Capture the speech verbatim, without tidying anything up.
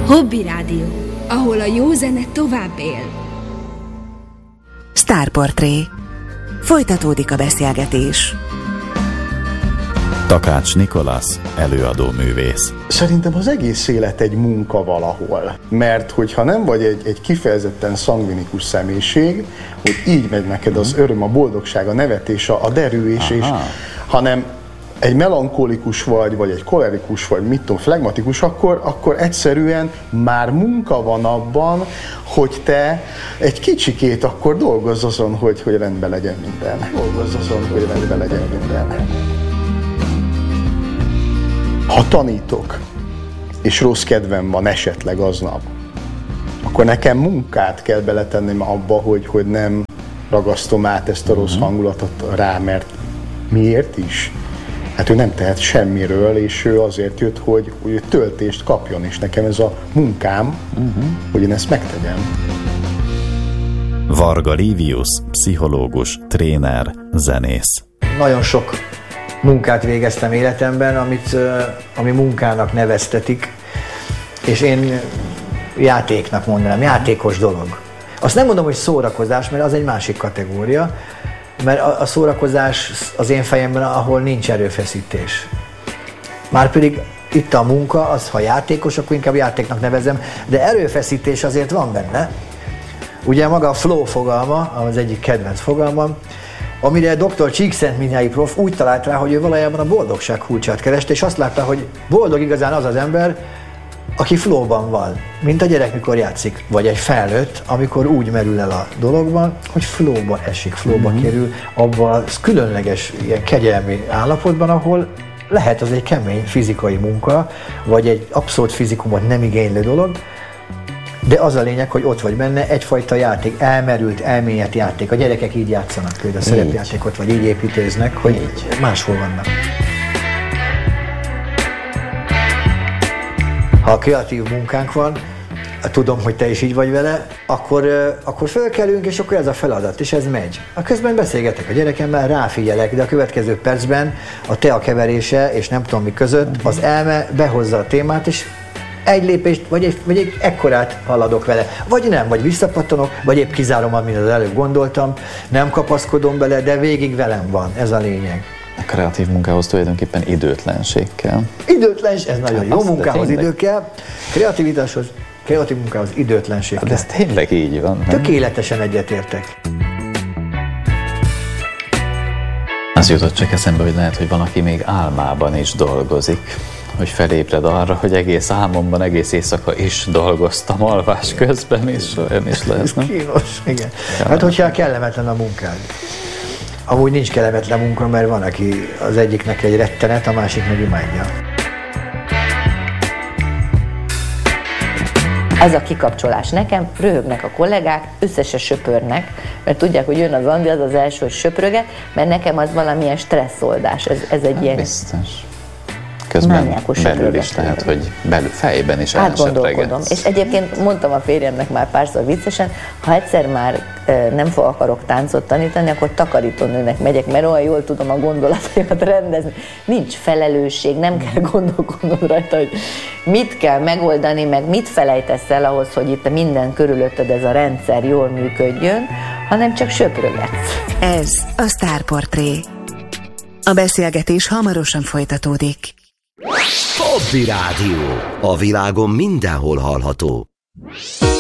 Hobby Rádió, ahol a jó zene tovább él. Sztárportré. Folytatódik a beszélgetés. Takács Nikolasz, előadó művész. Szerintem az egész élet egy munka valahol. Mert hogyha nem vagy egy, egy kifejezetten szangvinikus személyiség, hogy így megy neked az öröm, a boldogság, a nevetés, a derülés, és, hanem egy melankolikus vagy, vagy egy kolerikus vagy, mit tudom, flegmatikus, akkor, akkor egyszerűen már munka van abban, hogy te egy kicsikét akkor dolgozz azon, hogy, hogy rendben legyen minden. Dolgozz azon, hogy rendben legyen minden. Ha tanítok, és rossz kedvem van esetleg aznap, akkor nekem munkát kell beletennem abba, hogy, hogy nem ragasztom át ezt a rossz hangulatot rá, mert miért is? Hát ő nem tehet semmiről, és ő azért jött, hogy, hogy töltést kapjon, és nekem ez a munkám, uh-huh. hogy én ezt megtegyem. Varga Livius, pszichológus, tréner, zenész. Nagyon sok munkát végeztem életemben, amit, ami munkának neveztetik, és én játéknak mondanám, játékos dolog. Azt nem mondom, hogy szórakozás, mert az egy másik kategória, mert a, a szórakozás az én fejemben, ahol nincs erőfeszítés. Márpedig itt a munka, az ha játékos, akkor inkább játéknak nevezem, de erőfeszítés azért van benne. Ugye maga a flow fogalma, az egyik kedvenc fogalmam, amire doktor Csíkszentmihalyi prof úgy talált rá, hogy ő valójában a boldogság kulcsát kereste, és azt látta, hogy boldog igazán az az ember, aki flowban van, mint a gyerek, mikor játszik, vagy egy felnőtt, amikor úgy merül el a dologban, hogy flowba esik, flowba mm-hmm. kerül, abban a különleges, ilyen kegyelmi állapotban, ahol lehet az egy kemény fizikai munka, vagy egy abszolút fizikumot nem igénylő dolog, de az a lényeg, hogy ott vagy benne, egyfajta játék, elmerült, elmélyett játék. A gyerekek így játszanak például, a szerepjátékot, vagy így építőznek, hogy így. Máshol vannak. Ha a kreatív munkánk van, tudom, hogy te is így vagy vele, akkor, akkor fölkelünk, és akkor ez a feladat, és ez megy. A közben beszélgetek a gyerekemmel, ráfigyelek, de a következő percben a tea keverése, és nem tudom mi között, az elme behozza a témát, és egy lépést, vagy egy, vagy egy ekkorát haladok vele. Vagy nem, vagy visszapattanok, vagy épp kizárom, amit az előbb gondoltam, nem kapaszkodom bele, de végig velem van, ez a lényeg. A kreatív munkához tulajdonképpen időtlenség kell. Időtlenség, ez nagyon hát jó, munkához idő kell, kreativitáshoz, kreatív munkához időtlenség kell. De ez tényleg így van, nem? Tökéletesen egyetértek. Az jutott csak eszembe, hogy lehet, hogy van, aki még álmában is dolgozik. Hogy felébred arra, hogy egész álmomban, egész éjszaka is dolgoztam alvás közben, és olyan is lesz, nem? Kínos, igen. Hát, hogyha kellemetlen a munkád. Amúgy nincs kellemetlen munka, mert van, aki az egyiknek egy rettenet, a másik meg imádja. Ez a kikapcsolás nekem, röhögnek a kollégák, összesen söpörnek, mert tudják, hogy jön az Andi, az az első, hogy söpröget, mert nekem az valamilyen stresszoldás, ez, ez egy ilyen... Biztos. Közben belül is, tehát, hogy belül, fejben is átgondolkodom. És egyébként mondtam a férjemnek már párszor viccesen, ha egyszer már e, nem fog akarok táncot tanítani, akkor takarítónőnek megyek, mert olyan jól tudom a gondolataimat rendezni. Nincs felelősség, nem kell gondolkodnom rajta, hogy mit kell megoldani, meg mit felejtesz el ahhoz, hogy itt minden körülötted ez a rendszer jól működjön, hanem csak söprögetsz. Ez a Sztárportré. A beszélgetés hamarosan folytatódik. Hobby Rádió. A világon mindenhol hallható.